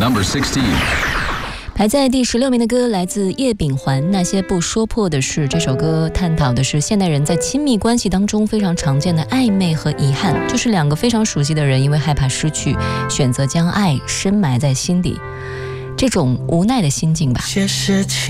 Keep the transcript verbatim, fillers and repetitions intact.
Number sixteen. 排在第十六名的歌来自叶秉环，《那些不说破的事》。这首歌探讨的是现代人在亲密关系当中非常常见的暧昧和遗憾，就是两个非常熟悉的人因为害怕失去，选择将爱深埋在心底，这种无奈的心境吧。 些事情